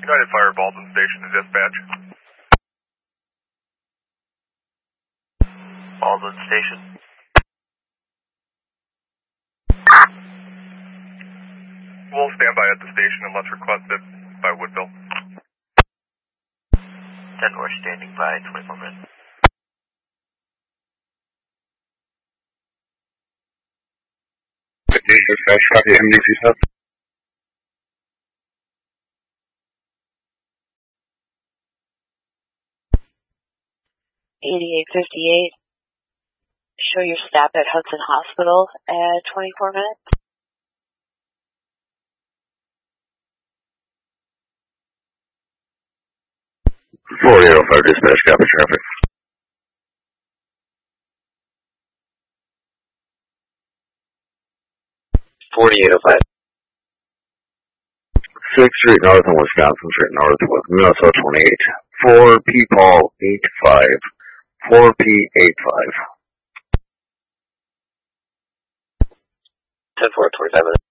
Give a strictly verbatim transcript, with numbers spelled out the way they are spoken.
United Fire, Baldwin Station to dispatch. Baldwin Station. We'll stand by at the station unless requested by Woodville. ten four standing by, twenty-four minutes. Dispatch, copy, M D C stuff. eighty-eight fifty-eight. Show your stop at Hudson Hospital at twenty-four minutes. forty-eight oh five, dispatch, copy traffic. forty-eight oh five. sixth Street North and Wisconsin Street North with Minnesota twenty-eight. four P Paul eight five. four P eight five. ten four, twenty-five minutes.